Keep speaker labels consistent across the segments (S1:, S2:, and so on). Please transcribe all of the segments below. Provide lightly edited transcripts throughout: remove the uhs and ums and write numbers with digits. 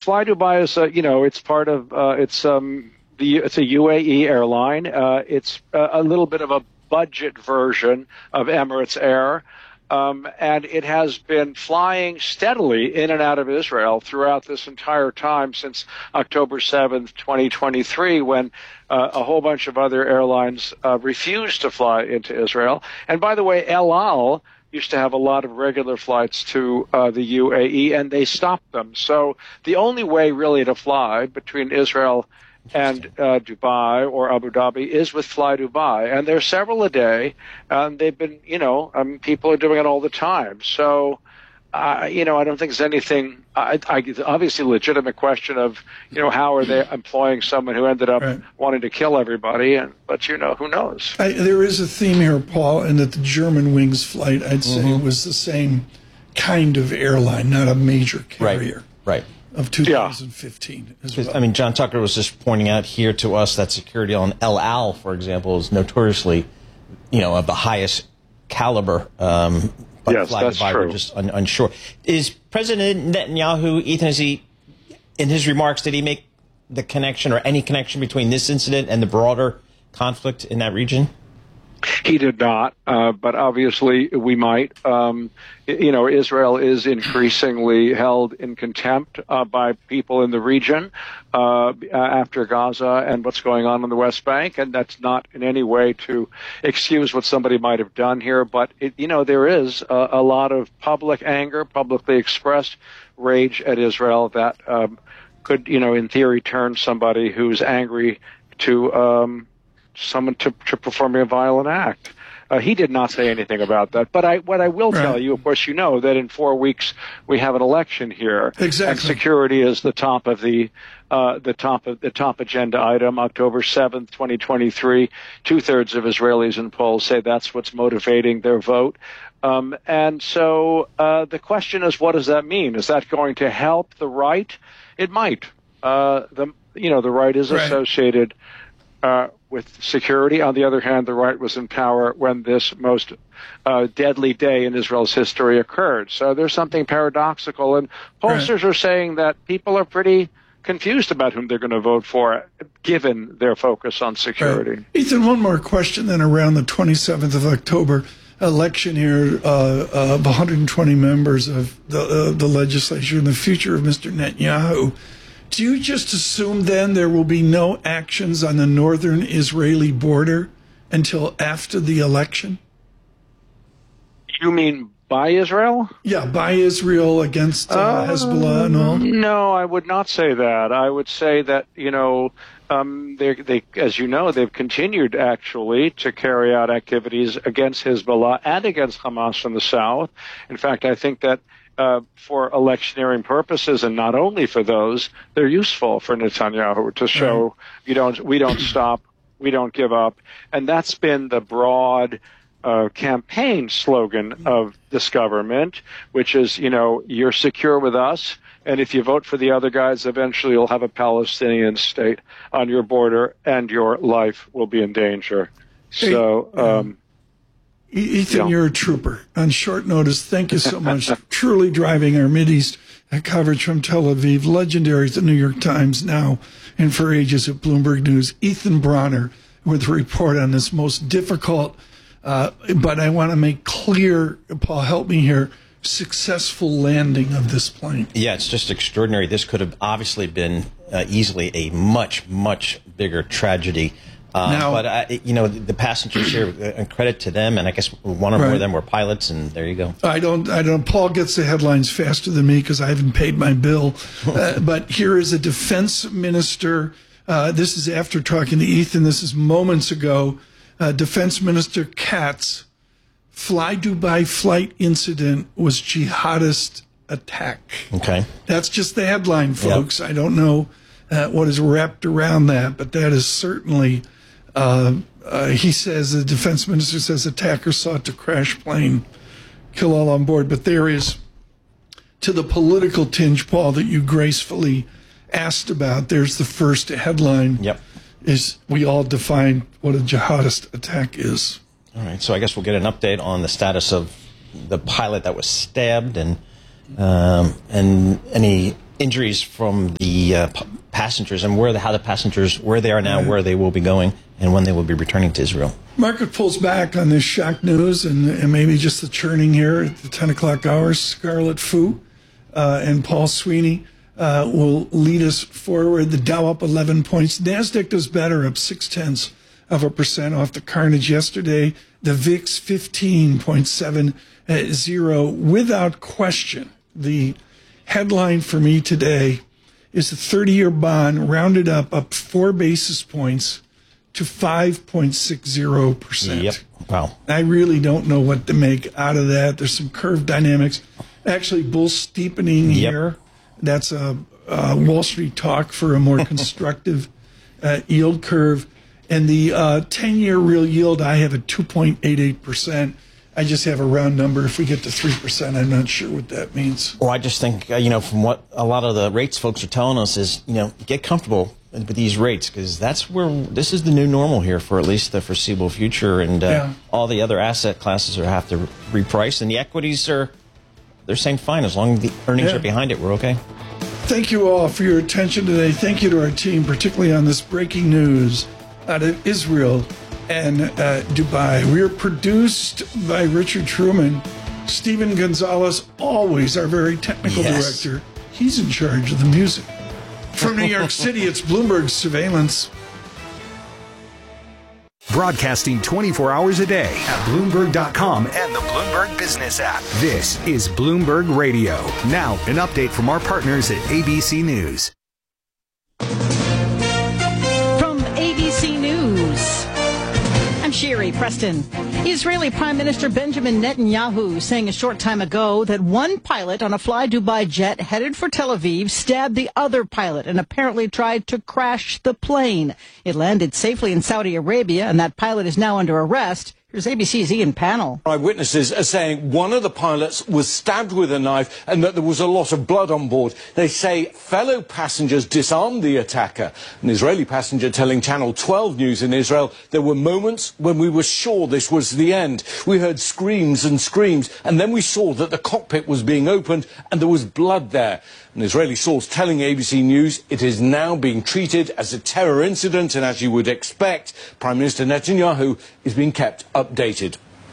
S1: Fly Dubai is, it's part of it's a UAE airline. It's a little bit of a budget version of Emirates Air. And it has been flying steadily in and out of Israel throughout this entire time since October 7th, 2023, when a whole bunch of other airlines refused to fly into Israel. And by the way, El Al used to have a lot of regular flights to the UAE, and they stopped them. So the only way really to fly between Israel and Dubai or Abu Dhabi is with Fly Dubai, and there's several a day, and they've been, people are doing it all the time. So, I don't think there's anything. Obviously, a legitimate question of, how are they employing someone who ended up wanting to kill everybody? But who knows?
S2: There is a theme here, Paul, and that the German Wings flight, I'd say, was the same kind of airline, not a major carrier.
S3: Right.
S2: Of 2015 as well.
S3: I mean, John Tucker was just pointing out here to us that security on El Al, for example, is notoriously, of the highest caliber. But
S1: yes, that's true.
S3: We're just unsure. Is President Netanyahu, Ethan, in his remarks, did he make the connection or any connection between this incident and the broader conflict in that region?
S1: He did not, but obviously we might. Israel is increasingly held in contempt by people in the region after Gaza and what's going on the West Bank, and that's not in any way to excuse what somebody might have done here. But, there is a lot of public anger, publicly expressed rage at Israel that could, in theory, turn somebody who's angry to someone to performing a violent act. He did not say anything about that. But what I will tell you, of course, that in 4 weeks we have an election here.
S2: Exactly.
S1: And security is the top of the top agenda item. October 7th, 2023. 2/3 of Israelis in polls say that's what's motivating their vote. And so the question is, what does that mean? Is that going to help the right? It might. The right is associated with security. On the other hand, the right was in power when this most deadly day in Israel's history occurred. So there's something paradoxical. And pollsters are saying that people are pretty confused about whom they're going to vote for, given their focus on security.
S2: Ethan, one more question then around the 27th of October election here of 120 members of the legislature and the future of Mr. Netanyahu. Do you just assume then there will be no actions on the northern Israeli border until after the election?
S1: You mean by Israel?
S2: Yeah, by Israel against Hezbollah and all?
S1: No, I would not say that. I would say that, they, as you know, they've continued actually to carry out activities against Hezbollah and against Hamas in the south. In fact, I think that for electioneering purposes, and not only for those, they're useful for Netanyahu to show we don't stop, we don't give up, and that's been the broad campaign slogan of this government, which is, you're secure with us, and if you vote for the other guys, eventually you'll have a Palestinian state on your border, and your life will be in danger. So.
S2: Ethan, you're a trooper. On short notice, thank you so much. Truly driving our Mideast coverage from Tel Aviv. Legendary at the New York Times now and for ages at Bloomberg News. Ethan Bronner with a report on this most difficult, but I want to make clear, Paul, help me here, successful landing of this plane.
S3: Yeah, it's just extraordinary. This could have obviously been easily a much, much bigger tragedy. But the passengers here, credit to them, and I guess one or more of them were pilots, and there you go.
S2: I don't. Paul gets the headlines faster than me because I haven't paid my bill. But here is a defense minister. This is after talking to Ethan. This is moments ago. Defense Minister Katz, Fly Dubai flight incident was jihadist attack.
S3: Okay,
S2: that's just the headline, folks. Yep. I don't know what is wrapped around that, but that is certainly. He says, the defense minister says, attacker sought to crash plane, kill all on board. But there is, to the political tinge, Paul, that you gracefully asked about, there's the first headline.
S3: Yep.
S2: Is we all define what a jihadist attack is.
S3: All right. So I guess we'll get an update on the status of the pilot that was stabbed and any injuries from the passengers and how the passengers, where they are now, where they will be going, and when they will be returning to Israel.
S2: Market pulls back on this shock news and maybe just the churning here at the 10 o'clock hour. Scarlett Fu and Paul Sweeney will lead us forward. The Dow up 11 points. NASDAQ does better, up 0.6% off the carnage yesterday. The VIX 15.70 without question. The headline for me today is the 30-year bond rounded up 4 basis points to 5.60%.
S3: Yep. Wow.
S2: I really don't know what to make out of that. There's some curve dynamics. Actually, bull steepening here. That's a Wall Street talk for a more constructive yield curve. And the 10-year real yield, I have at 2.88%. I just have a round number. If we get to 3%, I'm not sure what that means.
S3: Well, I just think, from what a lot of the rates folks are telling us is, get comfortable with these rates, because this is the new normal here for at least the foreseeable future. And all the other asset classes have to reprice. And the equities they're saying fine, as long as the earnings are behind it, we're okay.
S2: Thank you all for your attention today. Thank you to our team, particularly on this breaking news out of Israel and Dubai. We are produced by Richard Truman. Stephen Gonzalez, always our very technical director. He's in charge of the music. From New York City, it's Bloomberg Surveillance.
S4: Broadcasting 24 hours a day at Bloomberg.com and the Bloomberg Business app. This is Bloomberg Radio. Now, an update from our partners at ABC News.
S5: From ABC News, I'm Sherry Preston. Israeli Prime Minister Benjamin Netanyahu saying a short time ago that one pilot on a Fly Dubai jet headed for Tel Aviv stabbed the other pilot and apparently tried to crash the plane. It landed safely in Saudi Arabia, and that pilot is now under arrest. Here's ABC's Ian Pannell.
S6: Eyewitnesses are saying one of the pilots was stabbed with a knife and that there was a lot of blood on board. They say fellow passengers disarmed the attacker. An Israeli passenger telling Channel 12 News in Israel, there were moments when we were sure this was the end. We heard screams and screams, and then we saw that the cockpit was being opened and there was blood there. An Israeli source telling ABC News it is now being treated as a terror incident, and as you would expect, Prime Minister Netanyahu is being kept updated.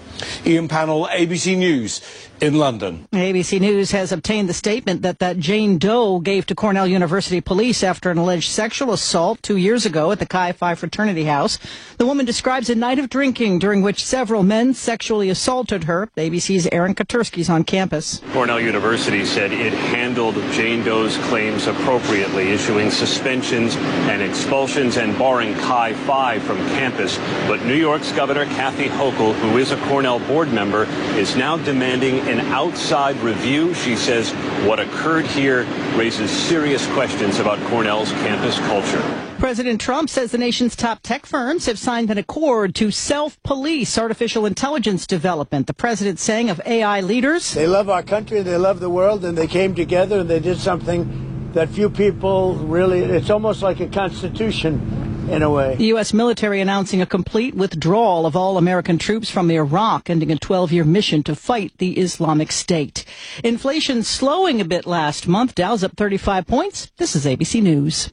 S6: Ian Pannell, ABC News in London.
S5: ABC News has obtained the statement that Jane Doe gave to Cornell University police after an alleged sexual assault 2 years ago at the Chi Phi fraternity house. The woman describes a night of drinking during which several men sexually assaulted her. ABC's Aaron Katersky's on campus.
S7: Cornell University said it handled Jane Doe's claims appropriately, issuing suspensions and expulsions and barring Chi Phi from campus. But New York's Governor Kathy Hochul, who is a Cornell board member, is now demanding an outside review. She says what occurred here raises serious questions about Cornell's campus culture.
S5: President Trump says the nation's top tech firms have signed an accord to self-police artificial intelligence development. The president saying of AI leaders,
S8: they love our country, they love the world, and they came together and they did something that few people really, it's almost like a constitution in a way.
S5: The U.S. military announcing a complete withdrawal of all American troops from Iraq, ending a 12-year mission to fight the Islamic State. Inflation slowing a bit last month. Dow's up 35 points. This is ABC News.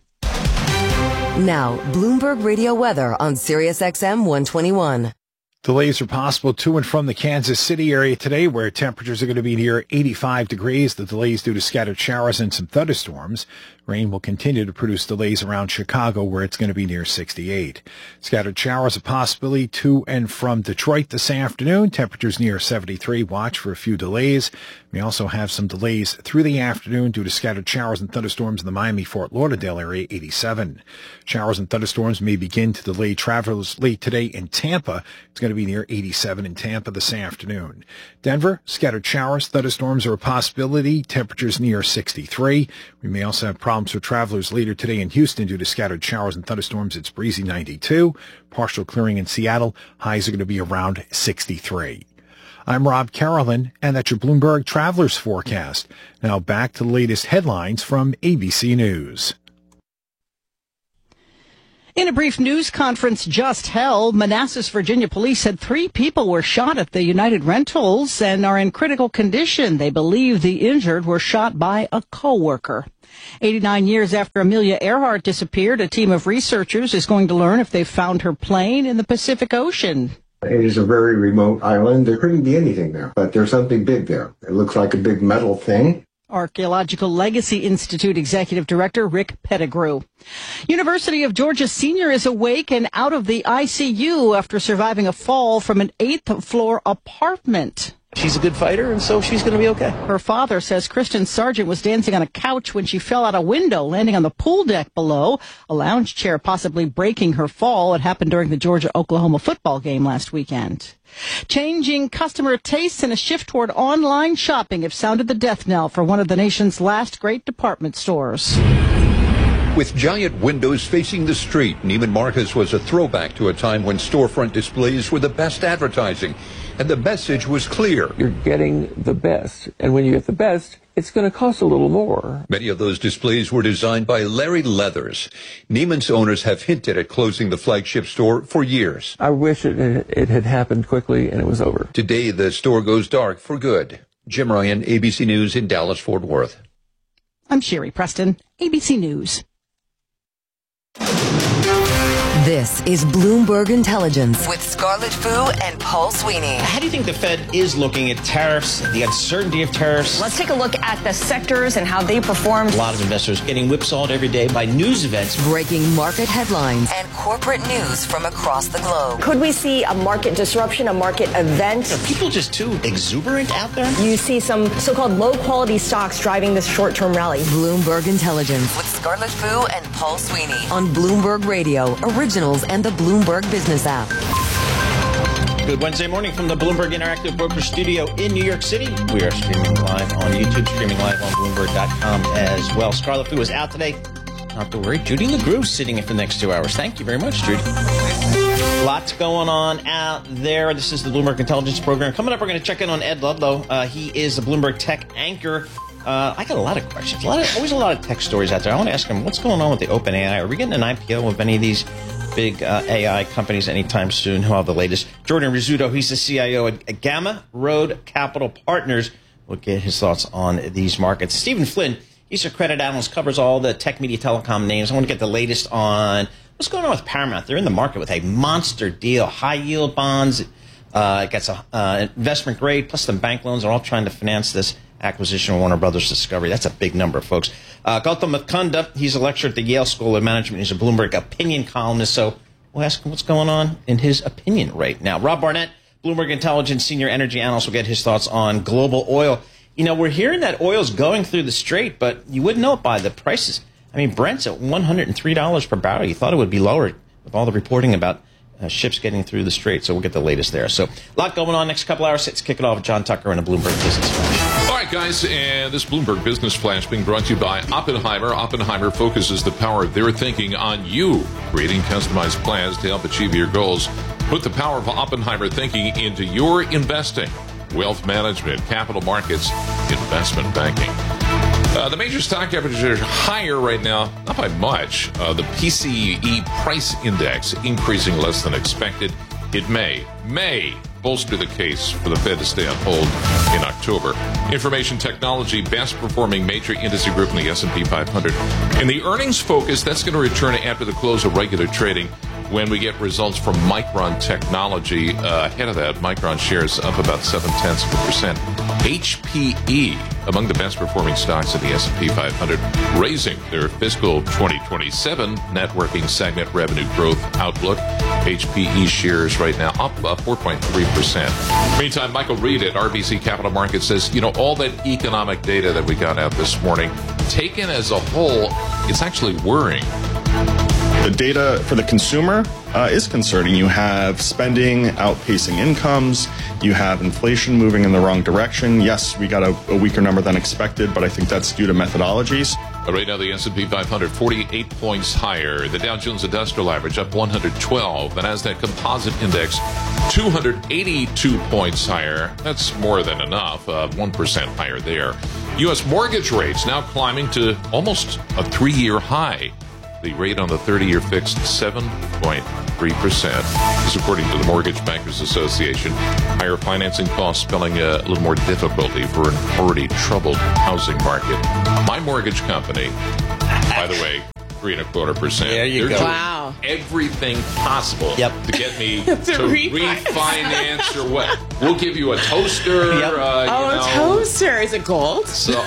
S9: Now, Bloomberg Radio weather on SiriusXM 121.
S10: Delays are possible to and from the Kansas City area today, where temperatures are going to be near 85 degrees. The delays due to scattered showers and some thunderstorms. Rain will continue to produce delays around Chicago, where it's going to be near 68. Scattered showers a possibility to and from Detroit this afternoon. Temperatures near 73. Watch for a few delays. We also have some delays through the afternoon due to scattered showers and thunderstorms in the Miami-Fort Lauderdale area, 87. Showers and thunderstorms may begin to delay travelers late today in Tampa. It's going to be near 87 in Tampa this afternoon. Denver, scattered showers, thunderstorms are a possibility. Temperatures near 63. We may also have problems for travelers later today in Houston due to scattered showers and thunderstorms. It's breezy 92. Partial clearing in Seattle. Highs are going to be around 63. I'm Rob Carolyn, and that's your Bloomberg Travelers Forecast. Now back to the latest headlines from ABC News.
S5: In a brief news conference just held, Manassas, Virginia police said 3 people were shot at the United Rentals and are in critical condition. They believe the injured were shot by a co-worker. 89 years after Amelia Earhart disappeared, a team of researchers is going to learn if they've found her plane in the Pacific Ocean.
S11: It is a very remote island. There couldn't be anything there, but there's something big there. It looks like a big metal thing.
S5: Archaeological Legacy Institute Executive Director Rick Pettigrew. University of Georgia senior is awake and out of the ICU after surviving a fall from an 8th floor apartment.
S12: She's a good fighter, and so she's going to be okay.
S5: Her father says Kristen Sargent was dancing on a couch when she fell out a window, landing on the pool deck below, a lounge chair possibly breaking her fall. It happened during the Georgia-Oklahoma football game last weekend. Changing customer tastes and a shift toward online shopping have sounded the death knell for one of the nation's last great department stores.
S13: With giant windows facing the street, Neiman Marcus was a throwback to a time when storefront displays were the best advertising. And the message was clear.
S14: You're getting the best. And when you get the best, it's going to cost a little more.
S13: Many of those displays were designed by Larry Leathers. Neiman's owners have hinted at closing the flagship store for years.
S14: I wish it had happened quickly and it was over.
S13: Today, the store goes dark for good. Jim Ryan, ABC News in Dallas-Fort Worth.
S5: I'm Sherry Preston, ABC News.
S9: This is Bloomberg Intelligence with Scarlett Fu and Paul Sweeney.
S3: How do you think the Fed is looking at tariffs, the uncertainty of tariffs?
S15: Let's take a look at the sectors and how they performed.
S3: A lot of investors getting whipsawed every day by news events.
S9: Breaking market headlines and corporate news from across the globe.
S15: Could we see a market disruption, a market event?
S3: Are people just too exuberant out there?
S15: You see some so-called low-quality stocks driving this short-term rally.
S9: Bloomberg Intelligence with Scarlett Fu and Paul Sweeney on Bloomberg Radio, Originals, and the Bloomberg Business app.
S3: Good Wednesday morning from the Bloomberg Interactive Broker Studio in New York City. We are streaming live on YouTube, streaming live on Bloomberg.com as well. Scarlett Fu is out today. Not have to worry. Judy LaGrue sitting in for the next 2 hours. Thank you very much, Judy. Lots going on out there. This is the Bloomberg Intelligence Program. Coming up, we're going to check in on Ed Ludlow. He is the Bloomberg Tech anchor. I got a lot of questions. Always a lot of tech stories out there. I want to ask him, what's going on with the OpenAI? Are we getting an IPO of any of these big AI companies anytime soon? He'll have the latest. Jordan Rizzuto, he's the CIO at Gamma Road Capital Partners. We'll get his thoughts on these markets. Stephen Flynn, he's a credit analyst, covers all the tech, media, telecom names. I want to get the latest on what's going on with Paramount. They're in the market with a monster deal, high-yield bonds. It gets investment grade, plus some bank loans. They're all trying to finance this acquisition of Warner Brothers Discovery. That's a big number, folks. Gautam Mukunda, he's a lecturer at the Yale School of Management. He's a Bloomberg opinion columnist, so we'll ask him what's going on in his opinion right now. Rob Barnett, Bloomberg Intelligence senior energy analyst, will get his thoughts on global oil. You know, we're hearing that oil's going through the strait, but you wouldn't know it by the prices. I mean, Brent's at $103 per barrel. You thought it would be lower with all the reporting about ships getting through the strait, so we'll get the latest there. So, a lot going on next couple hours. Let's kick it off with John Tucker and a Bloomberg Business Flash.
S16: All right, guys, and this Bloomberg Business Flash being brought to you by Oppenheimer. Oppenheimer focuses the power of their thinking on you, creating customized plans to help achieve your goals. Put the power of Oppenheimer thinking into your investing, wealth management, capital markets, investment banking. The major stock averages are higher right now, not by much. The PCE price index increasing less than expected. It may bolster the case for the Fed to stay on hold in October. Information technology, best performing major industry group in the S&P 500. In the earnings focus, that's going to return after the close of regular trading when we get results from Micron Technology. Ahead of that, Micron shares up about 0.7%. HPE, among the best performing stocks in the S&P 500, raising their fiscal 2027 networking segment revenue growth outlook. HPE shares right now up 4.3%. Meantime, Michael Reed at RBC Capital Markets says, all that economic data that we got out this morning, taken as a whole, it's actually worrying.
S17: The data for the consumer is concerning. You have spending outpacing incomes. You have inflation moving in the wrong direction. Yes, we got a weaker number than expected, but I think that's due to methodologies.
S16: Right now, the S&P 500, 48 points higher. The Dow Jones Industrial Average up 112. The Nasdaq Composite Index, 282 points higher. That's more than enough, 1% higher there. U.S. mortgage rates now climbing to almost a 3-year high. The rate on the 30-year fixed 7.3%. This according to the Mortgage Bankers Association. Higher financing costs spelling a little more difficulty for an already troubled housing market. My mortgage company, by the way, 3.25%.
S3: There you go.
S18: Wow.
S16: Everything possible to get me to refinance or what. We'll give you a toaster.
S18: A toaster. Is it gold?
S16: So,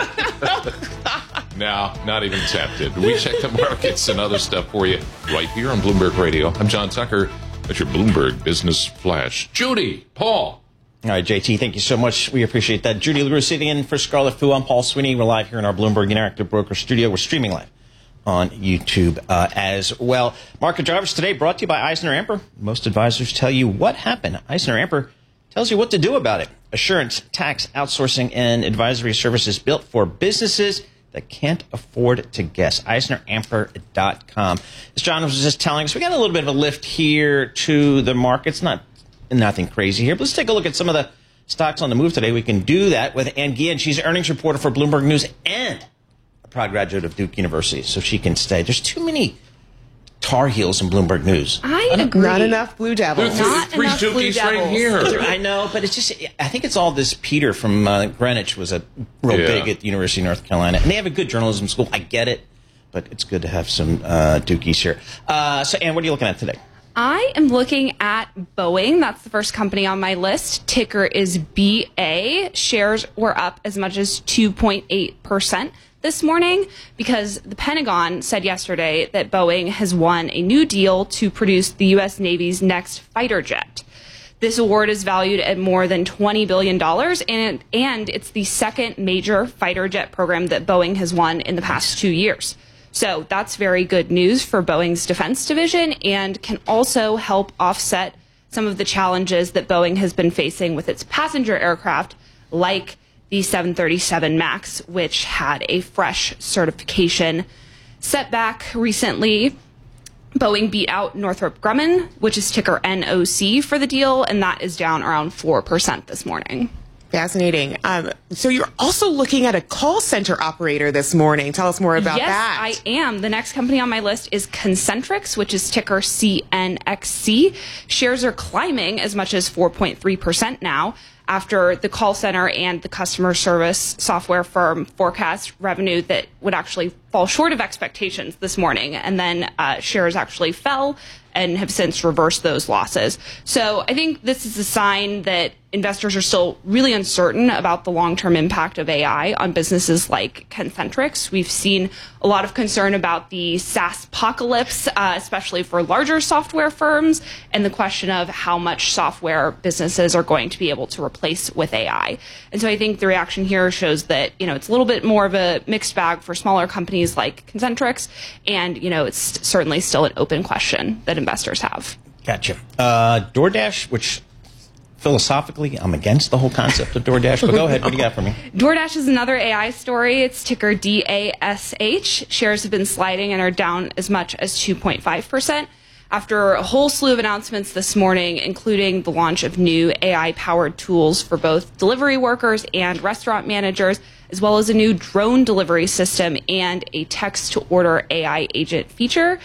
S16: no, not even tempted. We check the markets and other stuff for you right here on Bloomberg Radio. I'm John Tucker. That's your Bloomberg Business Flash. Judy, Paul.
S3: All right, JT, thank you so much. We appreciate that. Judy LaRue sitting in for Scarlett Fu. I'm Paul Sweeney. We're live here in our Bloomberg Interactive Broker studio. We're streaming live on YouTube as well. Market drivers today brought to you by EisnerAmper. Most advisors tell you what happened. EisnerAmper tells you what to do about it. Assurance, tax, outsourcing, and advisory services built for businesses that can't afford to guess. EisnerAmper.com. As John was just telling us, we got a little bit of a lift here to the markets. Nothing crazy here, but let's take a look at some of the stocks on the move today. We can do that with Ann Guillen. She's earnings reporter for Bloomberg News and a proud graduate of Duke University, so she can stay. There's too many Tar Heels in Bloomberg News.
S18: I agree. Not enough Blue Devils.
S16: There's three Dukies right here.
S3: I know, but it's just, I think it's all this. Peter from Greenwich was a real big at the University of North Carolina, and they have a good journalism school. I get it, but it's good to have some Dukies here. So, Ann, what are you looking at today?
S19: I am looking at Boeing. That's the first company on my list. Ticker is BA. Shares were up as much as 2.8% this morning because the Pentagon said yesterday that Boeing has won a new deal to produce the U.S. Navy's next fighter jet. This award is valued at more than $20 billion, and it's the second major fighter jet program that Boeing has won in the past 2 years. So that's very good news for Boeing's defense division and can also help offset some of the challenges that Boeing has been facing with its passenger aircraft, like the 737 MAX, which had a fresh certification setback recently. Boeing beat out Northrop Grumman, which is ticker NOC for the deal, and that is down around 4% this morning.
S18: Fascinating. So you're also looking at a call center operator this morning. Tell us more about that.
S19: Yes, I am. The next company on my list is Concentrix, which is ticker CNXC. Shares are climbing as much as 4.3% now after the call center and the customer service software firm forecast revenue that would actually fall short of expectations this morning. And then shares actually fell and have since reversed those losses. So I think this is a sign that investors are still really uncertain about the long-term impact of AI on businesses like Concentrix. We've seen a lot of concern about the SaaS apocalypse, especially for larger software firms, and the question of how much software businesses are going to be able to replace with AI. And so I think the reaction here shows that, it's a little bit more of a mixed bag for smaller companies like Concentrix, and, it's certainly still an open question that investors have.
S3: Gotcha. DoorDash, which philosophically, I'm against the whole concept of DoorDash, but go ahead. What do you got for me?
S19: DoorDash is another AI story. It's ticker DASH. Shares have been sliding and are down as much as 2.5% after a whole slew of announcements this morning, including the launch of new AI-powered tools for both delivery workers and restaurant managers, as well as a new drone delivery system and a text-to-order AI agent feature.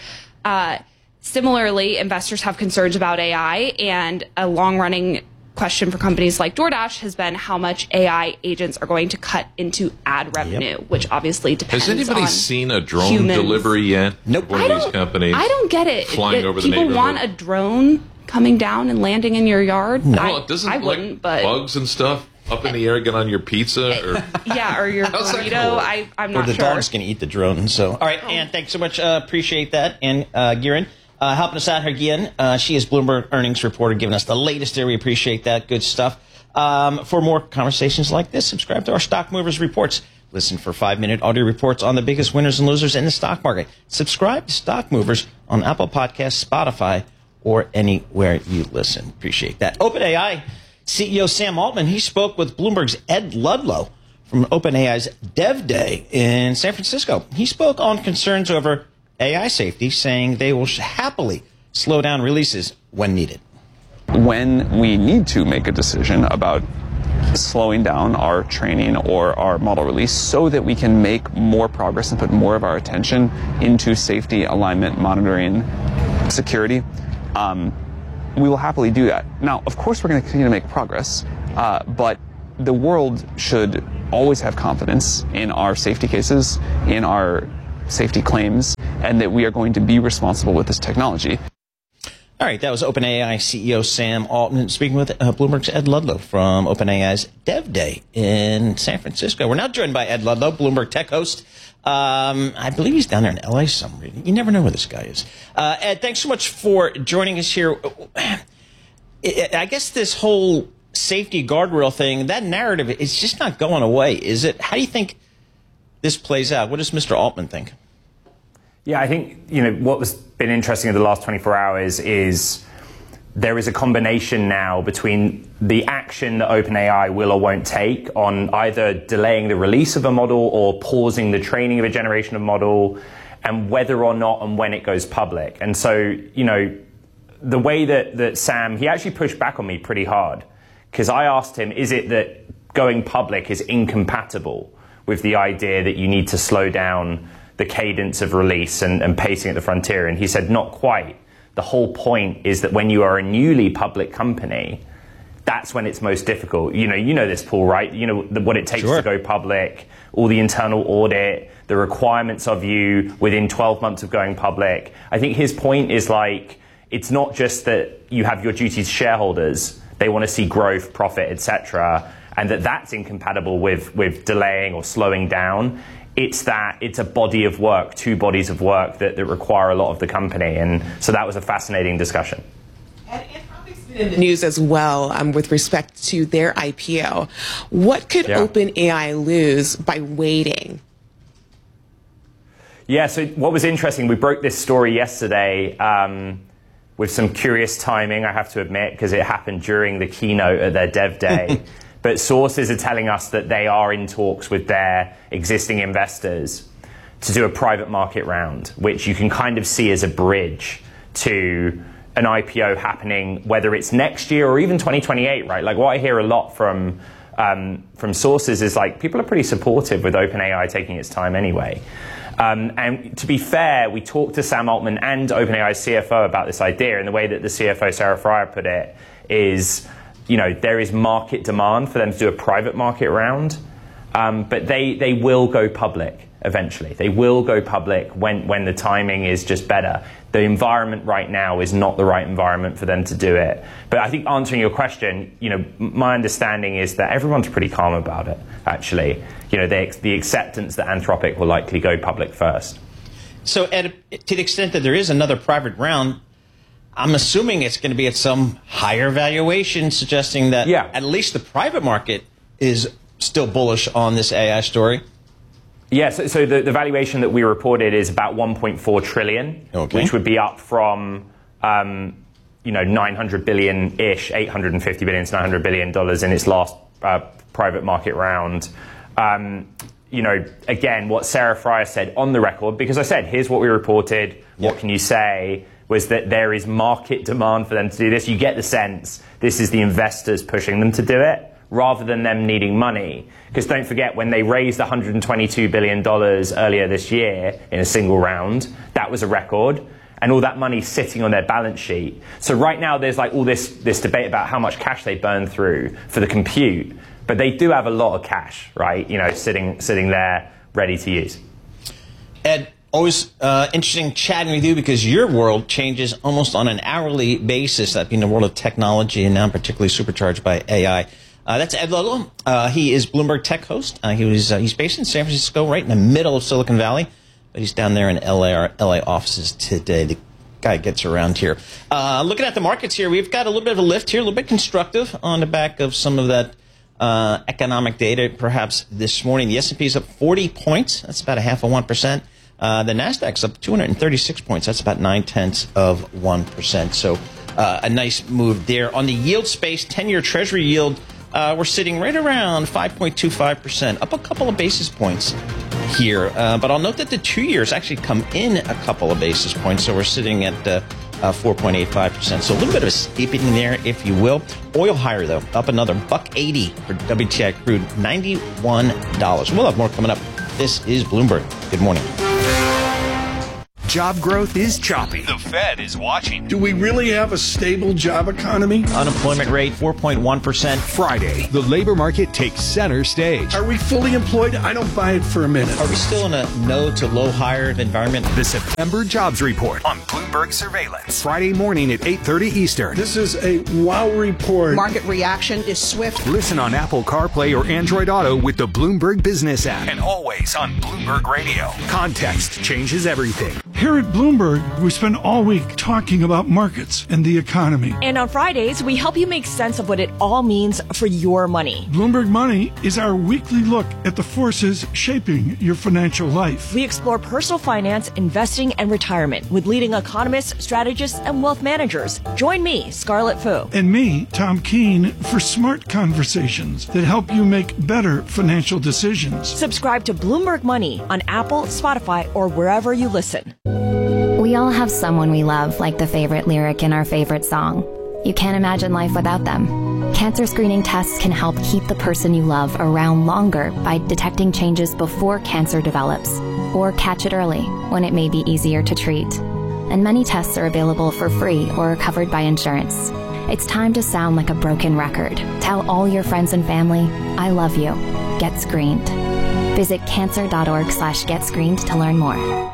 S19: Similarly, investors have concerns about AI, and a long-running question for companies like DoorDash has been how much AI agents are going to cut into ad revenue, which obviously depends on
S16: Has anybody seen a drone delivery yet?
S3: Nope.
S16: One of these companies.
S19: I don't get it.
S16: Flying over the neighborhood.
S19: People want a drone coming down and landing in your yard?
S16: No. Well, it doesn't
S19: I wouldn't, but
S16: bugs and stuff up in the air get on your pizza? Or
S19: or your burrito. I'm not
S3: sure. Or the dog's going to eat the drone. So, all right, Ann, thanks so much. Appreciate that. And Guillen. Helping us out here again. She is Bloomberg earnings reporter, giving us the latest there. We appreciate that. Good stuff. For more conversations like this, subscribe to our Stock Movers Reports. Listen for 5-minute audio reports on the biggest winners and losers in the stock market. Subscribe to Stock Movers on Apple Podcasts, Spotify, or anywhere you listen. Appreciate that. OpenAI CEO Sam Altman, he spoke with Bloomberg's Ed Ludlow from OpenAI's Dev Day in San Francisco. He spoke on concerns over AI safety, saying they will happily slow down releases when needed.
S20: When we need to make a decision about slowing down our training or our model release so that we can make more progress and put more of our attention into safety, alignment, monitoring, security. We will happily do that. Now, of course, we're going to continue to make progress, but the world should always have confidence in our safety cases, in our safety claims, and that we are going to be responsible with this technology.
S3: All right, that was OpenAI CEO Sam Altman speaking with Bloomberg's Ed Ludlow from OpenAI's Dev Day in San Francisco. We're now joined by Ed Ludlow, Bloomberg tech host. I believe he's down there in L.A. somewhere. You never know where this guy is. Ed, thanks so much for joining us here. I guess this whole safety guardrail thing, that narrative, is just not going away, is it? How do you think this plays out? What does Mr. Altman think?
S21: Yeah, I think, what has been interesting in the last 24 hours is there is a combination now between the action that OpenAI will or won't take on either delaying the release of a model or pausing the training of a generation of model, and whether or not and when it goes public. And so, the way that Sam, he actually pushed back on me pretty hard, because I asked him, is it that going public is incompatible with the idea that you need to slow down the cadence of release and pacing at the frontier? And he said, not quite. The whole point is that when you are a newly public company, that's when it's most difficult. You know this, Paul, right? What it takes to go public, all the internal audit, the requirements of you within 12 months of going public. I think his point is it's not just that you have your duty to shareholders. They want to see growth, profit, etc., and that's incompatible with delaying or slowing down. It's that it's a body of work, two bodies of work that require a lot of the company. And so that was a fascinating discussion.
S18: And Anthropic's been in the news as well with respect to their IPO. What could OpenAI lose by waiting?
S21: Yeah, so what was interesting, we broke this story yesterday with some curious timing, I have to admit, because it happened during the keynote at their Dev Day. But sources are telling us that they are in talks with their existing investors to do a private market round, which you can kind of see as a bridge to an IPO happening, whether it's next year or even 2028, right? What I hear a lot from sources is people are pretty supportive with OpenAI taking its time anyway. And to be fair, we talked to Sam Altman and OpenAI's CFO about this idea, and the way that the CFO, Sarah Friar, put it is, there is market demand for them to do a private market round, but they will go public eventually. They will go public when the timing is just better. The environment right now is not the right environment for them to do it. But I think answering your question, my understanding is that everyone's pretty calm about it, actually. The acceptance that Anthropic will likely go public first.
S3: So, Ed, to the extent that there is another private round, I'm assuming it's going to be at some higher valuation, suggesting that at least the private market is still bullish on this AI story.
S21: Yes, so the valuation that we reported is about 1.4 trillion, which would be up from 900 billion-ish, 850 billion to 900 billion dollars in its last private market round. Again, what Sarah Friar said on the record, because I said, here's what we reported, what can you say, was that there is market demand for them to do this. You get the sense this is the investors pushing them to do it, rather than them needing money. Because don't forget, when they raised $122 billion earlier this year in a single round, that was a record, and all that money sitting on their balance sheet. So right now there's all this debate about how much cash they burn through for the compute, but they do have a lot of cash, right? Sitting there ready to use.
S3: Ed, always interesting chatting with you, because your world changes almost on an hourly basis, that being the world of technology and now particularly supercharged by AI. That's Ed Ludlow. He is Bloomberg tech host. He's based in San Francisco, right in the middle of Silicon Valley, but he's down there in LA offices today. The guy gets around here. Looking at the markets here, we've got a little bit of a lift here, a little bit constructive on the back of some of that economic data perhaps this morning. The S&P is up 40 points. That's about 0.5%. The Nasdaq's up 236 points. That's about 0.9%. So a nice move there. On the yield space, 10-year Treasury yield, we're sitting right around 5.25%, up a couple of basis points here. But I'll note that the 2 years actually come in a couple of basis points. So we're sitting at 4.85%. So a little bit of a steepening there, if you will. Oil higher, though, up another $1.80 for WTI crude, $91. We'll have more coming up. This is Bloomberg. Good morning.
S4: Job growth is choppy.
S1: The Fed is watching.
S2: Do we really have a stable job economy?
S3: Unemployment rate, 4.1%.
S4: Friday, the labor market takes center stage.
S2: Are we fully employed? I don't buy it for a minute.
S3: Are we still in a no to low hire environment?
S4: The September Jobs Report on Bloomberg Surveillance. Friday morning at 8:30 Eastern.
S2: This is a wow report.
S22: Market reaction is swift.
S4: Listen on Apple CarPlay or Android Auto with the Bloomberg Business app. And always on Bloomberg Radio. Context changes everything.
S2: Here at Bloomberg, we spend all week talking about markets and the economy.
S15: And on Fridays, we help you make sense of what it all means for your money.
S2: Bloomberg Money is our weekly look at the forces shaping your financial life.
S15: We explore personal finance, investing, and retirement with leading economists, strategists, and wealth managers. Join me, Scarlett Fu.
S2: And me, Tom Keene, for smart conversations that help you make better financial decisions.
S15: Subscribe to Bloomberg Money on Apple, Spotify, or wherever you listen.
S23: We all have someone we love, like the favorite lyric in our favorite song. You can't imagine life without them. Cancer screening tests can help keep the person you love around longer by detecting changes before cancer develops, or catch it early when it may be easier to treat. And many tests are available for free or are covered by insurance. It's time to sound like a broken record. Tell all your friends and family, I love you. Get screened. Visit cancer.org/getscreened to learn more.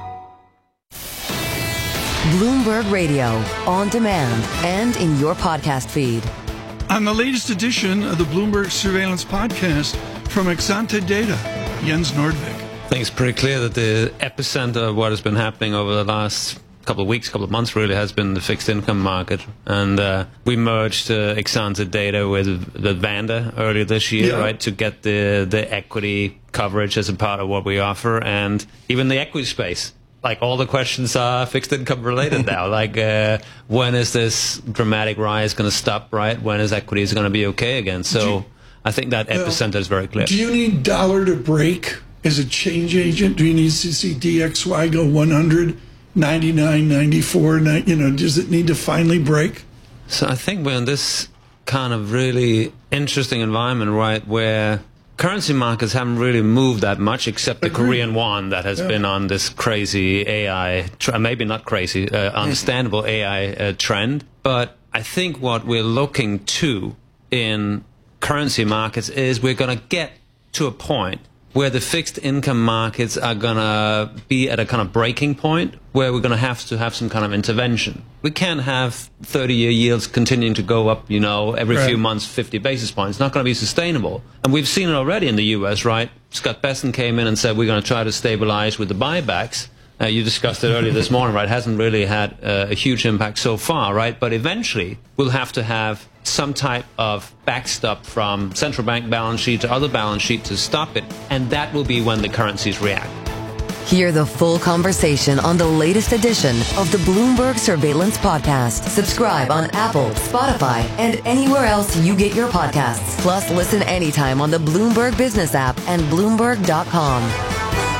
S9: Bloomberg Radio, on demand and in your podcast feed.
S2: On the latest edition of the Bloomberg Surveillance Podcast from Exante Data, Jens Nordvik.
S24: I think it's pretty clear that the epicenter of what has been happening over the last couple of weeks, couple of months really, has been the fixed income market. And we merged Exante Data with Vanda earlier this year, right, to get the equity coverage as a part of what we offer, and even the equity space. Like, all the questions are fixed income related now. Like, when is this dramatic rise going to stop, right? When is equities going to be okay again? So I think that epicenter is very clear.
S2: Do you need dollar to break as a change agent? Do you need to see DXY go 100, 99, 94? Does it need to finally break?
S24: So I think we're in this kind of really interesting environment, right, where currency markets haven't really moved that much, except the Korean won that has been on this crazy AI, maybe not crazy, understandable AI trend. But I think what we're looking to in currency markets is we're going to get to a point where the fixed income markets are going to be at a kind of breaking point where we're going to have some kind of intervention. We can't have 30-year yields continuing to go up, every few months, 50 basis points. It's not going to be sustainable. And we've seen it already in the U.S., right? Scott Bessent came in and said, we're going to try to stabilize with the buybacks. You discussed it earlier this morning, right? It hasn't really had a huge impact so far, right? But eventually, we'll have to have some type of backstop from central bank balance sheet to other balance sheet to stop it. And that will be when the currencies react.
S9: Hear the full conversation on the latest edition of the Bloomberg Surveillance Podcast. Subscribe on Apple, Spotify, and anywhere else you get your podcasts. Plus, listen anytime on the Bloomberg Business app and Bloomberg.com.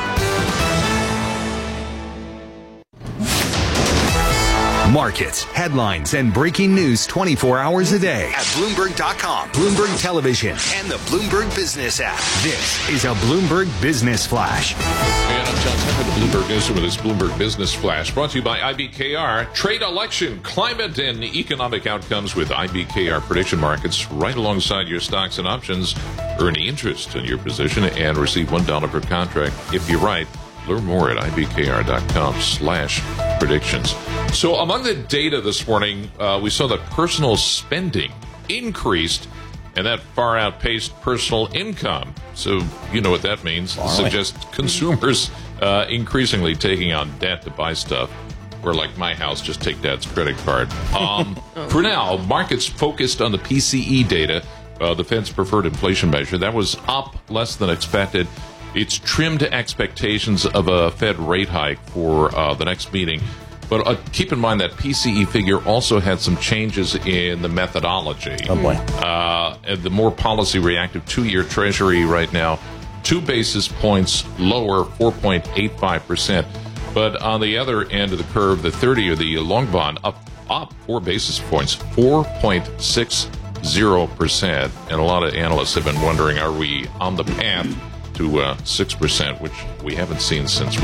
S4: Markets, headlines, and breaking news 24 hours a day at Bloomberg.com, Bloomberg Television, and the Bloomberg Business app. This is a Bloomberg Business Flash.
S16: And I'm John Tucker, the Bloomberg News with this Bloomberg Business Flash, brought to you by IBKR. Trade, election, climate, and economic outcomes with IBKR prediction markets right alongside your stocks and options. Earn interest in your position and receive $1 per contract if you're right. Learn more at ibkr.com/predictions. So among the data this morning, we saw that personal spending increased, and that far outpaced personal income. So you know what that means. It suggests consumers increasingly taking on debt to buy stuff. Or like my house, just take Dad's credit card. For now, markets focused on the PCE data, the Fed's preferred inflation measure. That was up less than expected. It's trimmed expectations of a Fed rate hike for the next meeting. But keep in mind that PCE figure also had some changes in the methodology.
S3: Oh, boy.
S16: And the more policy-reactive 2-year Treasury right now, 2 basis points lower, 4.85%. But on the other end of the curve, the 30 or the long bond up up 4 basis points, 4.60%. And a lot of analysts have been wondering, are we on the path to 6%, which we haven't seen since,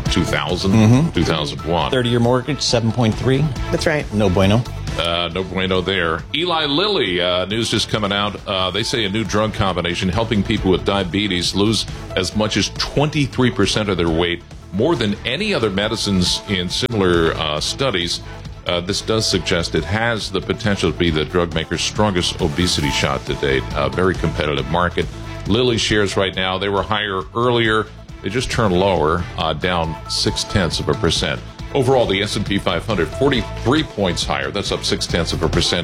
S16: 2000, 2001.
S3: 30-year mortgage, 7.3.
S18: That's right.
S3: No bueno.
S16: No bueno there. Eli Lilly, news just coming out. They say a new drug combination helping people with diabetes lose as much as 23% of their weight, more than any other medicines in similar studies. This does suggest it has the potential to be the drug maker's strongest obesity shot to date. A very competitive market. Lilly shares right now, they were higher earlier. They just turned lower, down 0.6%. Overall, the S&P 500, 43 points higher. That's up 0.6%.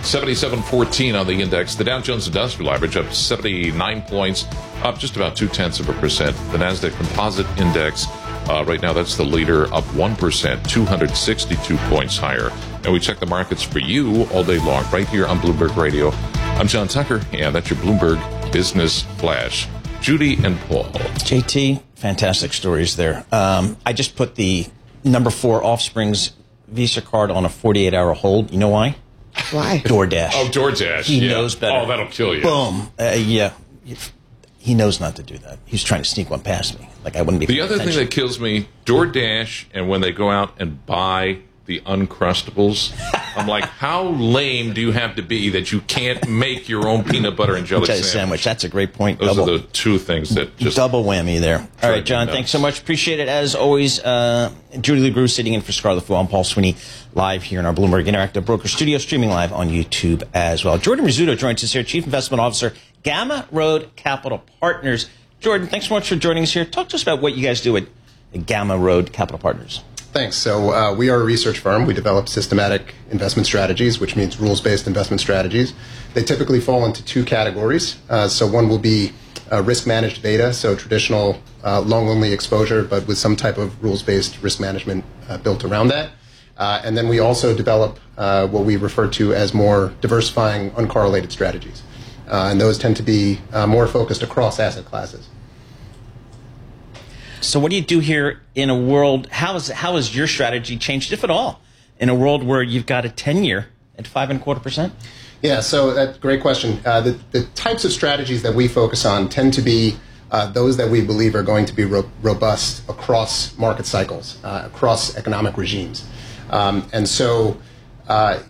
S16: 77.14 on the index. The Dow Jones Industrial Average up 79 points, up just about 0.2%. The Nasdaq Composite Index, right now that's the leader, up 1%, 262 points higher. And we check the markets for you all day long, right here on Bloomberg Radio. I'm John Tucker, and that's your Bloomberg Business Flash. Judy and Paul.
S3: JT, fantastic stories there. I just put the number 4 Offspring's Visa card on a 48-hour hold. You know why?
S18: Why?
S3: DoorDash.
S16: Oh, DoorDash.
S3: He knows better.
S16: Oh, that'll kill you.
S3: Boom. Yeah. He knows not to do that. He's trying to sneak one past me. Like I wouldn't be.
S16: The other thing that kills me, DoorDash, and when they go out and buy the Uncrustables, I'm like, how lame do you have to be that you can't make your own peanut butter and jelly sandwich?
S3: That's a great point.
S16: Those are the two things that just
S3: double whammy there. All right, John, thanks so much. Appreciate it as always. Judy LeGroux sitting in for Scarlett Fu. I'm Paul Sweeney, live here in our Bloomberg Interactive Broker Studio, streaming live on YouTube as well. Jordan Rizzuto joins us here, Chief Investment Officer, Gamma Road Capital Partners. Jordan, thanks so much for joining us here. Talk to us about what you guys do at Gamma Road Capital Partners.
S1: Thanks. So we are a research firm. We develop systematic investment strategies, which means rules-based investment strategies. They typically fall into 2 categories. So one will be risk-managed beta, so traditional long-only exposure, but with some type of rules-based risk management built around that. And then we also develop what we refer to as more diversifying uncorrelated strategies. And those tend to be more focused across asset classes.
S3: So what do you do here in a world, how has your strategy changed, if at all, in a world where you've got a 10-year at 5.25%?
S1: Yeah, so that's a great question. The types of strategies that we focus on tend to be those that we believe are going to be robust across market cycles, across economic regimes. And so, a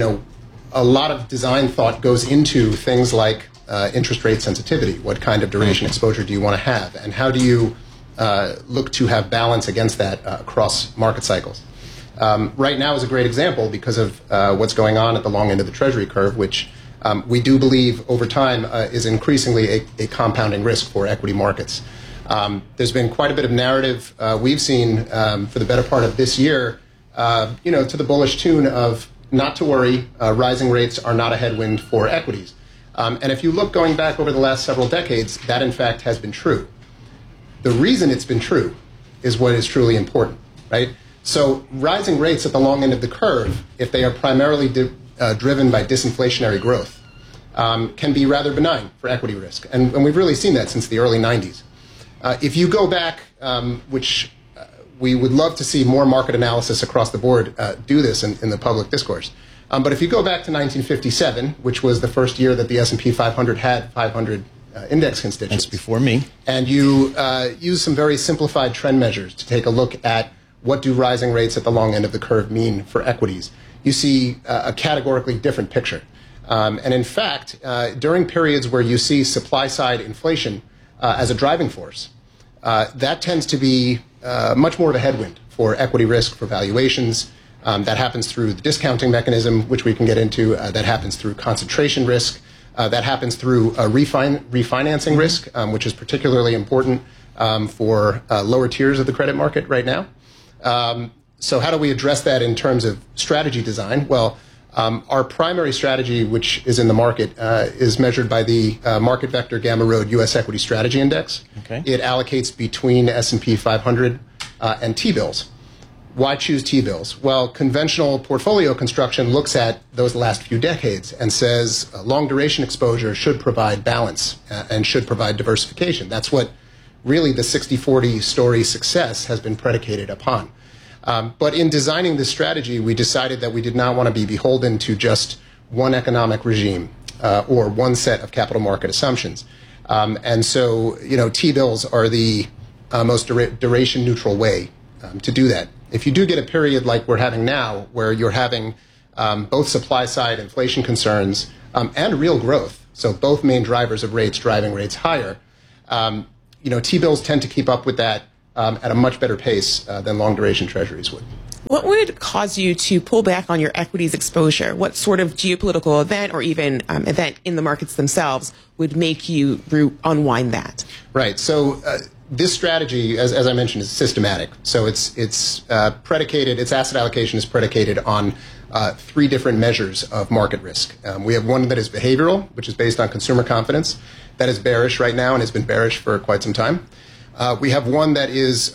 S1: lot of design thought goes into things like interest rate sensitivity. What kind of duration exposure do you want to have? And how do you look to have balance against that across market cycles? Right now is a great example because of what's going on at the long end of the Treasury curve, which we do believe over time is increasingly a compounding risk for equity markets. There's been quite a bit of narrative we've seen for the better part of this year, to the bullish tune of not to worry, rising rates are not a headwind for equities. And if you look going back over the last several decades, that in fact has been true. The reason it's been true is what is truly important, right? So rising rates at the long end of the curve, if they are primarily driven by disinflationary growth, can be rather benign for equity risk. And we've really seen that since the early 90s. If you go back, which we would love to see more market analysis across the board do this in the public discourse. But if you go back to 1957, which was the first year that the S&P 500 had 500 index constituents.
S3: That's before me.
S1: And you use some very simplified trend measures to take a look at what do rising rates at the long end of the curve mean for equities. You see a categorically different picture. And in fact, during periods where you see supply-side inflation as a driving force, that tends to be much more of a headwind for equity risk, for valuations. That happens through the discounting mechanism, which we can get into. That happens through concentration risk. That happens through refinancing risk, which is particularly important for lower tiers of the credit market right now. So how do we address that in terms of strategy design? Well, our primary strategy, which is in the market, is measured by the Market Vector Gamma Road U.S. Equity Strategy Index.
S3: Okay.
S1: It allocates between S&P 500 and T-bills. Why choose T-bills? Well, conventional portfolio construction looks at those last few decades and says long duration exposure should provide balance and should provide diversification. That's what really the 60-40 story success has been predicated upon. But in designing this strategy, we decided that we did not want to be beholden to just one economic regime or one set of capital market assumptions. And so, T-bills are the most duration neutral way to do that. If you do get a period like we're having now, where you're having both supply side inflation concerns and real growth, so both main drivers of rates driving rates higher, T-bills tend to keep up with that at a much better pace than long duration treasuries would.
S18: What would cause you to pull back on your equities exposure? What sort of geopolitical event or even event in the markets themselves would make you unwind that?
S1: Right. So this strategy, as I mentioned, is systematic. So it's predicated, its asset allocation is predicated on three different measures of market risk. We have one that is behavioral, which is based on consumer confidence. That is bearish right now and has been bearish for quite some time. We have one that is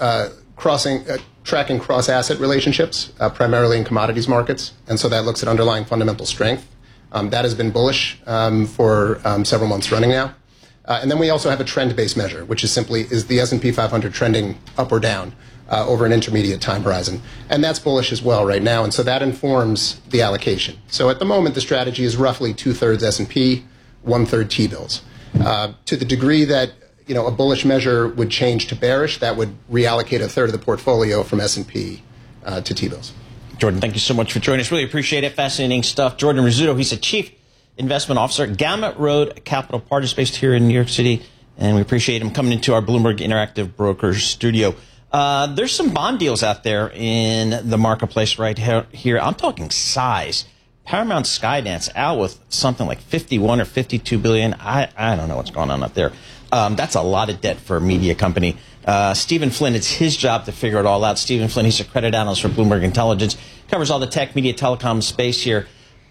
S1: tracking cross-asset relationships, primarily in commodities markets, and so that looks at underlying fundamental strength. That has been bullish for several months running now. And then we also have a trend-based measure, which is the S&P 500 trending up or down over an intermediate time horizon. And that's bullish as well right now, and so that informs the allocation. So at the moment, the strategy is roughly 2/3 S&P, 1/3 T-bills. To the degree that a bullish measure would change to bearish, that would reallocate 1/3 of the portfolio from S&P to T-bills.
S3: Jordan, thank you so much for joining us. Really appreciate it. Fascinating stuff. Jordan Rizzuto, he's a Chief Investment Officer at Gamma Road Capital Partners based here in New York City, and we appreciate him coming into our Bloomberg Interactive Brokers studio. There's some bond deals out there in the marketplace right here. I'm talking size. Paramount Skydance out with something like 51 or 52 billion. I don't know what's going on up there. That's a lot of debt for a media company. Stephen Flynn, it's his job to figure it all out. Stephen Flynn, he's a credit analyst for Bloomberg Intelligence, covers all the tech, media, telecom space here.